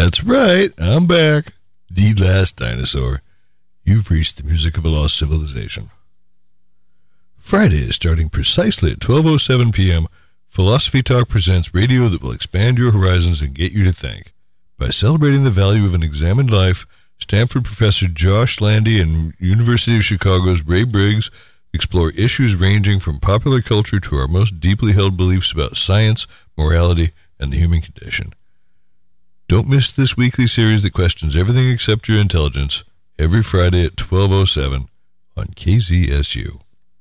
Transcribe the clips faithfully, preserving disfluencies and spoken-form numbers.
That's right, I'm back. The last dinosaur. You've reached the music of a lost civilization. Friday is starting precisely at twelve oh seven p.m. Philosophy Talk presents radio that will expand your horizons and get you to think. By celebrating the value of an examined life, Stanford professor Josh Landy and University of Chicago's Ray Briggs explore issues ranging from popular culture to our most deeply held beliefs about science, morality, and the human condition. Don't miss this weekly series that questions everything except your intelligence every Friday at twelve oh seven on K Z S U.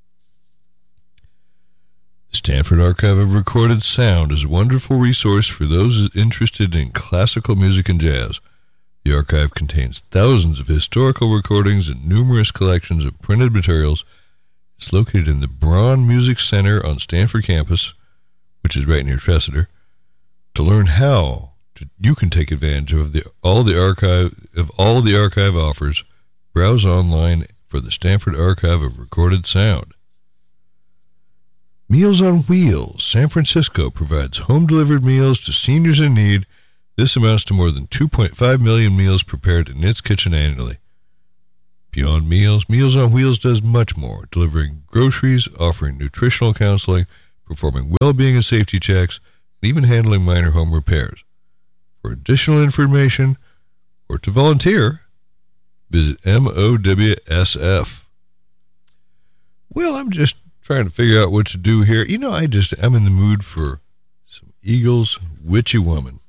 The Stanford Archive of Recorded Sound is a wonderful resource for those interested in classical music and jazz. The archive contains thousands of historical recordings and numerous collections of printed materials. It's located in the Braun Music Center on Stanford campus, which is right near Tresidder. To learn how to, you can take advantage of the all the archive of all the archive offers, browse online for the Stanford Archive of Recorded Sound. Meals on Wheels, San Francisco provides home-delivered meals to seniors in need. This amounts to more than two point five million meals prepared in its kitchen annually. Beyond meals, Meals on Wheels does much more, delivering groceries, offering nutritional counseling, performing well-being and safety checks, and even handling minor home repairs. For additional information or to volunteer, visit M O W S F. Well, I'm just trying to figure out what to do here. You know, I just, I'm in the mood for some Eagles, Witchy Woman.